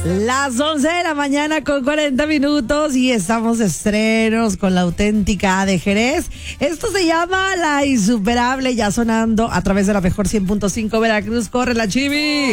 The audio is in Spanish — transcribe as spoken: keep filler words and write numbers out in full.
Las once de la mañana con cuarenta minutos y estamos de estrenos con la auténtica de Jerez. Esto se llama La Insuperable, ya sonando a través de la mejor cien punto cinco Veracruz. Corre la Chivi.